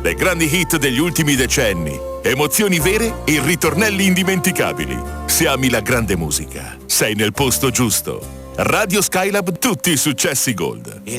le grandi hit degli ultimi decenni, emozioni vere e ritornelli indimenticabili. Se ami la grande musica, sei nel posto giusto. Radio Skylab, tutti i successi Gold.